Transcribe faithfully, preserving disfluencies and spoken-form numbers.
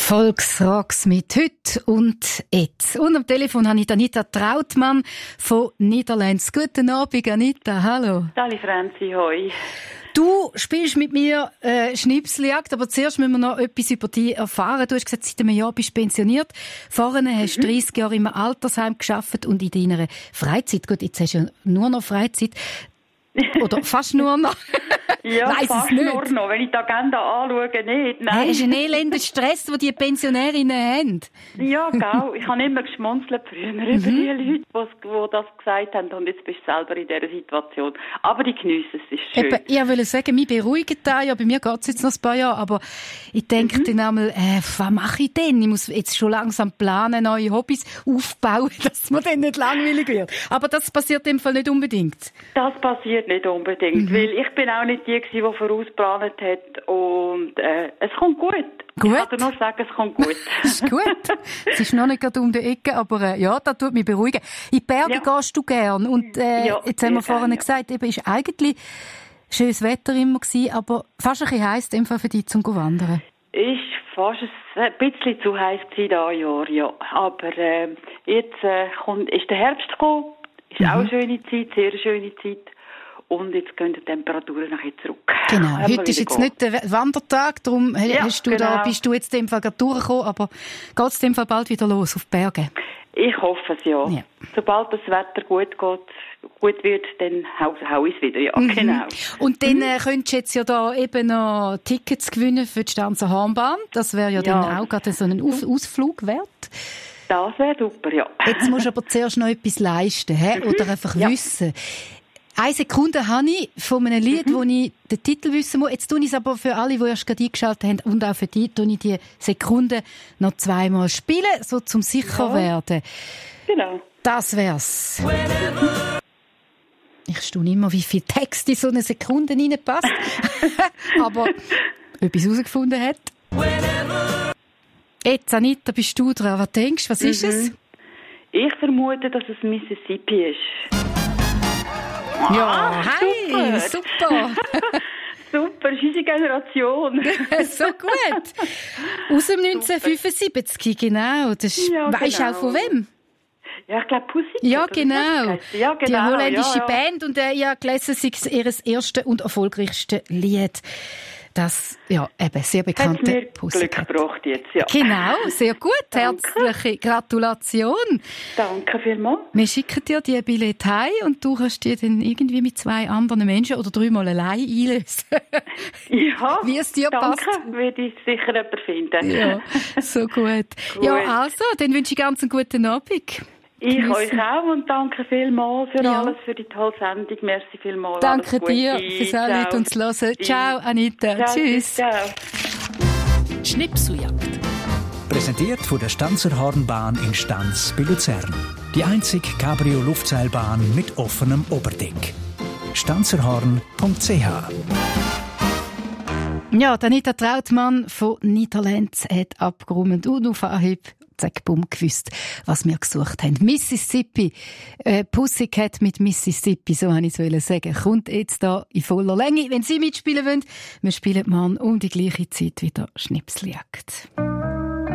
Volksrocks mit heute und jetzt. Und am Telefon habe ich Anita Trautmann von Niederlands. Guten Abend, Anita. Hallo. Hallo, Franzi. Hoi. Du spielst mit mir äh, Schnipseljagd, aber zuerst müssen wir noch etwas über dich erfahren. Du hast gesagt, seit einem Jahr bist du pensioniert. Vorher hast du mhm. dreißig Jahre im Altersheim gearbeitet und in deiner Freizeit. Gut, jetzt hast du ja nur noch Freizeit. Oder fast nur noch. Ja, weiss fast es nicht. nur noch. Wenn ich die Agenda anschaue, nicht. Nein. Hey, ist ein elender Stress, den die Pensionärinnen haben. Ja, genau. Ich habe immer geschmunzelt früher mhm. über die Leute, die das gesagt haben. Und jetzt bist du selber in dieser Situation. Aber die geniessen es, ist schön. Eben, ich wollte sagen, mich beruhigt da. Ja, bei mir geht es jetzt noch ein paar Jahre. Aber ich denke mhm. dann einmal, äh, was mache ich denn? Ich muss jetzt schon langsam planen, neue Hobbys aufbauen, dass mir dann nicht langweilig wird. Aber das passiert im Fall nicht unbedingt. Das passiert nicht unbedingt, mhm. weil ich bin auch nicht die, die vorausgeplant hat und äh, es kommt gut. Gut. Ich kann dir nur sagen, es kommt gut. Das ist gut. Es ist noch nicht gerade um die Ecke, aber äh, ja, das tut mich beruhigen. In die Berge ja. gehst du gern und äh, ja, jetzt haben wir vorhin ja. gesagt, eben ist eigentlich schönes Wetter immer gewesen, aber fast ein bisschen heiß einfach für dich zum Wandern. Ist fast ein bisschen zu heiß gewesen da Jahr, ja. Aber äh, jetzt äh, kommt, ist der Herbst gekommen. Ist mhm. auch eine schöne Zeit, sehr schöne Zeit. Und jetzt gehen die Temperaturen nachher zurück. Genau. Heute ist jetzt gehen. nicht der Wandertag, darum ja, hast du genau. da, bist du jetzt in dem Fall gerade durchgekommen, aber geht es in dem Fall bald wieder los auf die Berge? Ich hoffe es, ja. ja. Sobald das Wetter gut geht, gut wird, dann hau, hau ich es wieder, ja, mhm. genau. Und dann äh, könntest du jetzt ja da eben noch Tickets gewinnen für die Stanzer Hornbahn. Das wäre ja, ja dann auch gerade so ein Aus- Ausflug wert. Das wäre super, ja. Jetzt musst du aber zuerst noch etwas leisten, he? oder einfach ja. wissen. Eine Sekunde habe ich von einem Lied, mhm. wo ich den Titel wissen muss. Jetzt tue ich es aber für alle, die erst gerade eingeschaltet haben und auch für dich, tue ich die Sekunde noch zweimal spielen, so zum sicher ja. werden. Genau. Das wär's. Ich staune immer, wie viel Text in so eine Sekunde reinpasst. Aber etwas herausgefunden hat. Jetzt, Anita, bist du dran. Was denkst du? Was ist mhm. es? Ich vermute, dass es Mississippi ist. Ja, ah, hey, super. Super, super ist unsere Generation. So gut. Aus dem neunzehnhundertfünfundsiebzig, genau. Das ist, ja, weisst du genau. auch von wem? Ja, ich glaube Pussy. Ja, genau. Ja, genau. Die holländische ja, ja. Band und äh, ich habe gelesen, es ist ihr erstes und erfolgreichstes Lied. Das, ja, eben, sehr bekannte Hat mir Pussycat. Glück gebracht jetzt, ja. Genau, sehr gut. Danke. Herzliche Gratulation. Danke vielmals. Wir schicken dir die Billette heim und du kannst die dann irgendwie mit zwei anderen Menschen oder dreimal allein einlösen. Ja, wie es dir danke, passt. würde ich sicher jemanden finden. Ja, so gut. gut. Ja, also, dann wünsche ich ganz einen guten Abend. Ich Geniessen. Euch auch und danke vielmals für ja. alles, für die tolle Sendung. Merci vielmals. Danke dir fürs Anrufen und das Hören. Ciao, Anita. Ciao, Tschüss. Ciao. Schnipseljagd. Präsentiert von der Stanzer Hornbahn in Stanz bei Luzern. Die einzige Cabrio-Luftseilbahn mit offenem Oberdeck. stanzerhorn punkt c h Ja, Anita Trautmann von Niederlands hat abgeräumt und auf Anhieb zack, bumm, gewusst, was wir gesucht haben. Mississippi, äh, Pussycat mit Mississippi, so wollte ich es sagen, kommt jetzt da in voller Länge. Wenn Sie mitspielen wollen, wir spielen morgen um die gleiche Zeit wieder Schnipseljagd.